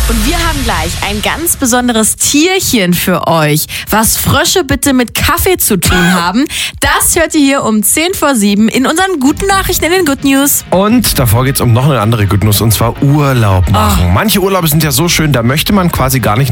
Und wir haben gleich ein ganz besonderes Tierchen für euch. Was Frösche bitte mit Kaffee zu tun haben, das hört ihr hier um 7:10 in unseren guten Nachrichten in den Good News. Und davor geht's um noch eine andere Good News, und zwar Urlaub machen. Manche Urlaube sind ja so schön, da möchte man quasi gar nicht